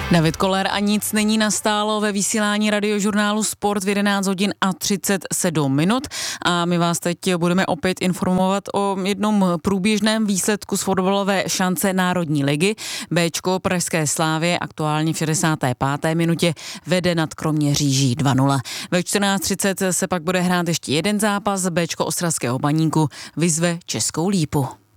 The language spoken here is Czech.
David Koller a nic není nastálo ve vysílání radiožurnálu Sport v 11 hodin a 37 minut a my vás teď budeme opět informovat o jednom průběžném výsledku z fotbalové šance Národní ligy. Béčko Pražské Slávie aktuálně v 65. minutě vede nad Kroměříží 2-0. Ve 14:30 se pak bude hrát ještě jeden zápas. Béčko Ostravského Baníku vyzve Českou Lípu.